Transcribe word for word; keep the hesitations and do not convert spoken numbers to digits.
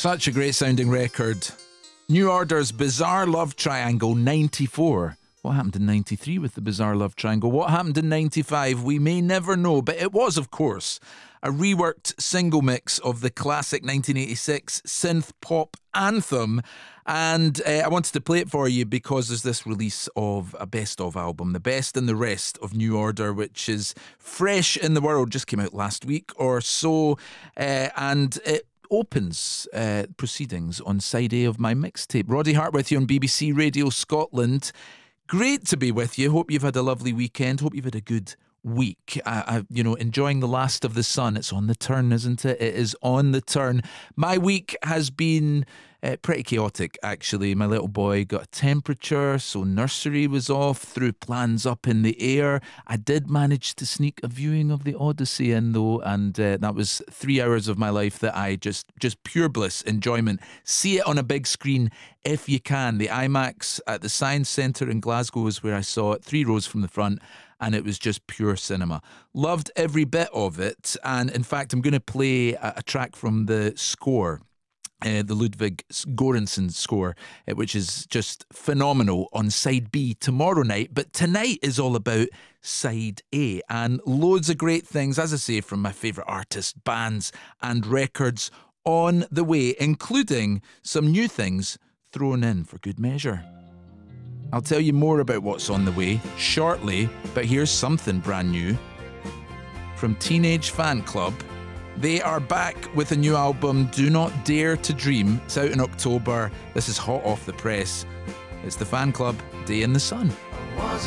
Such a great sounding record. New Order's Bizarre Love Triangle ninety-four. What happened in ninety-three with the Bizarre Love Triangle? What happened in ninety-five? We may never know, but it was, of course, a reworked single mix of the classic nineteen eighty-six synth pop anthem. And uh, I wanted to play it for you because there's this release of a best-of album, The Best and the Rest of New Order, which is fresh in the world, just came out last week or so, uh, and it opens uh, proceedings on side A of my mixtape. Roddy Hart with you on B B C Radio Scotland. Great to be with you. Hope you've had a lovely weekend. Hope you've had a good week. I, I, you know, enjoying the last of the sun. It's on the turn, isn't it? It is on the turn. My week has been uh, pretty chaotic, actually. My little boy got a temperature, so nursery was off, threw plans up in the air. I did manage to sneak a viewing of the Odyssey in, though, and uh, that was three hours of my life that I just, just pure bliss, enjoyment. See it on a big screen if you can. The IMAX at the Science Centre in Glasgow is where I saw it, three rows from the front, and it was just pure cinema. Loved every bit of it, and in fact I'm going to play a, a track from the score, uh, the Ludwig Göransson score, uh, which is just phenomenal, on side B tomorrow night. But tonight is all about side A, and loads of great things, as I say, from my favourite artists, bands and records on the way, including some new things thrown in for good measure. I'll tell you more about what's on the way shortly, but here's something brand new from Teenage Fanclub. They are back with a new album, Do Not Dare to Dream. It's out in October. This is hot off the press. It's the Fanclub, Day in the Sun.